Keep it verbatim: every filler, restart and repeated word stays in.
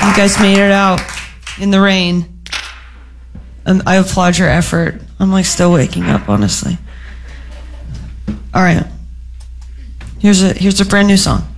You guys made it out in the rain. And I applaud your effort. I'm like still waking up, honestly. All right. Here's a here's a brand new song.